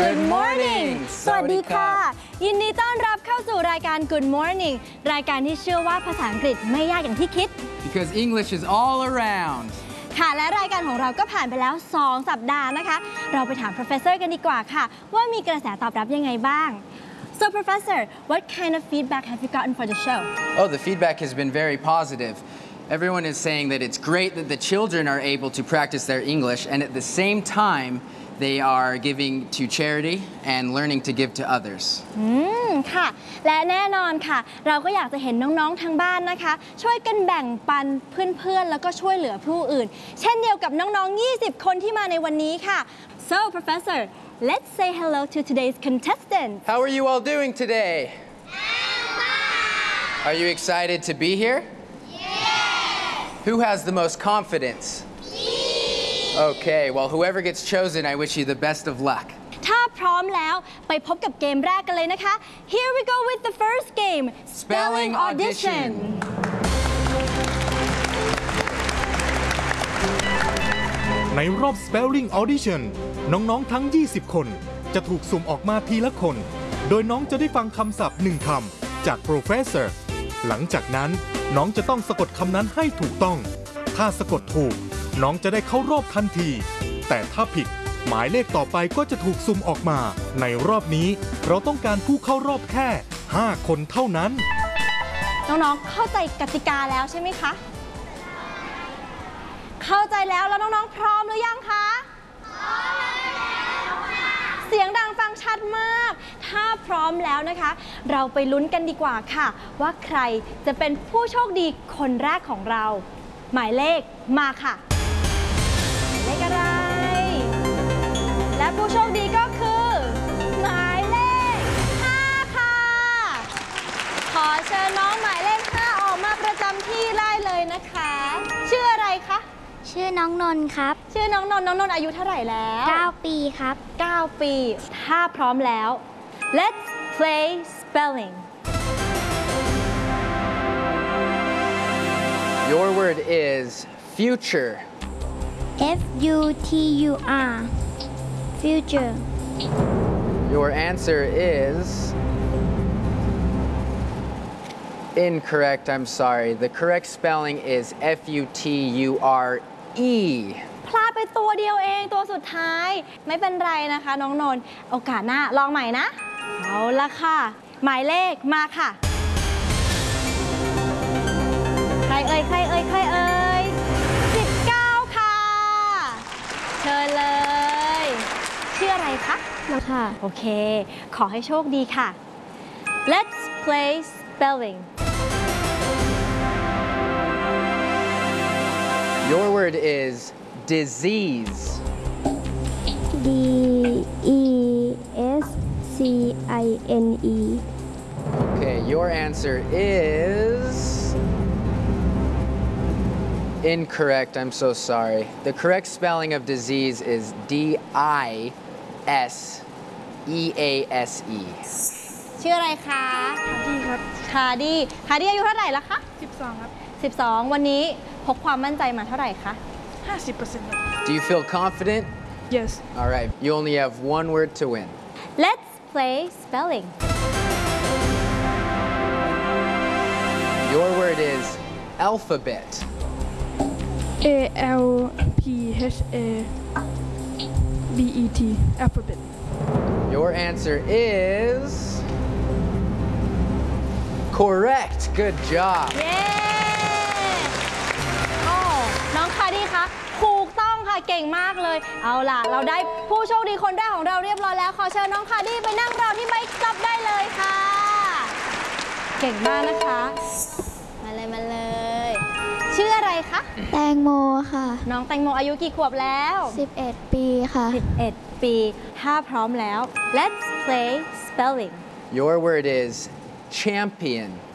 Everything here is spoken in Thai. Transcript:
Good morning สวัสดีค่ะยินดีต้อนรับเข้าสู่รายการ Good morning รายการที่เชื่อว่าภาษาอังกฤษไม่ยากอย่างที่คิด Because English is all around ค่ะและรายการของเราก็ผ่านไปแล้ว2 สัปดาห์นะคะเราไปถาม Professor กันดีกว่าค่ะว่ามีกระแสตอบรับยังไงบ้าง So Professor what kind of feedback have you gotten for the show Oh the feedback has been very positive Everyone is saying that it's great that the children are able to practice their English and at the same time they are giving to charity and learning to give to others ค่ะและแน่นอนค่ะเราก็อยากจะเห็นน้องๆทางบ้านนะคะช่วยกันแบ่งปันเพื่อนๆแล้วก็ช่วยเหลือผู้อื่นเช่นเดียวกับน้องๆ20 คนที่มาในวันนี้ค่ะ So Professor let's say hello to today's contestants How are you all doing today? Are you excited to be here? Who has the most confidence? Okay, well, whoever gets chosen, I wish you the best of luck. ถ้าพร้อมแล้วไปพบกับเกมแรกกันเลยนะคะ Here we go with the first game Spelling Audition ในรอบ Spelling Audition น้องๆทั้ง20 คนจะถูกสุ่มออกมาทีละคนโดยน้องจะได้ฟังคำศัพท์1 คำจาก Professor หลังจากนั้นน้องจะต้องสะกดคำนั้นให้ถูกต้องถ้าสะกดถูกน้องจะได้เข้ารอบทันทีแต่ถ้าผิดหมายเลขต่อไปก็จะถูกสุ่มออกมาในรอบนี้เราต้องการผู้เข้ารอบแค่5 คนเท่านั้นน้องๆเข้าใจกติกาแล้วใช่ไหมคะเข้าใจแล้วน้องๆพร้อมหรือยังคะพร้อมแล้วค่ะเสียงดังฟังชัดมากถ้าพร้อมแล้วนะคะเราไปลุ้นกันดีกว่าค่ะว่าใครจะเป็นผู้โชคดีคนแรกของเราหมายเลขมาค่ะเลขอะไรและผู้โชคดีก็คือหมายเลข5ค่ะขอเชิญน้องหมายเลข5ออกมาประจำที่ได้เลยนะคะชื่ออะไรคะชื่อน้องนนท์ครับชื่อน้องนนท์อายุเท่าไหร่แล้ว 9 ปีครับ 9 ปีถ้าพร้อมแล้ว Let's play spelling Your word is future F-U-T-U-R Future Your answer is incorrect I'm sorry The correct spelling is F-U-T-U-R-E พลาดไปตัวเดียวเองตัวสุดท้ายไม่เป็นไรนะคะน้องนนท์โอกาสหน้าลองใหม่นะเอาละค่ะหมายเลขมาค่ะใครเอ่ย19ค่ะเชิญเลยชื่ออะไรคะค่ะโอเคขอให้โชคดีค่ะ Let's play spelling Your word is disease D-E-S-C-I-N-E Okay, your answer is incorrect. I'm so sorry. The correct spelling of disease is D-I-S-E-A-S-E. ชื่ออะไรคะดีครับคาดีอายุเท่าไหร่ละคะ 12ครับ 12วันนี้พกความมั่นใจมาเท่าไหร่คะ 50% ครับ Do you feel confident? Yes. All right. You only have one word to win. Let's play spelling. Your word is alphabet. A-L-P-H-A-B-E-T Alphabet. Your answer is correct. Good job. เย้โอ้น้องคาดี้คะถูกต้องค่ะเก่งมากเลยเอาล่ะเราได้ผู้โชคดีคนแรกของเราเรียบร้อยแล้วขอเชิญน้องคาดี้ไปนั่งรอที่ไบค์กลับได้เลยค่ะเก่งมากนะคะมาเลยชื่ออะไรคะแตงโมค่ะน้องแตงโมอายุกี่ขวบแล้ว 11 ปีค่ะ 11 ปีถ้าพร้อมแล้ว Let's play spelling Your word is champion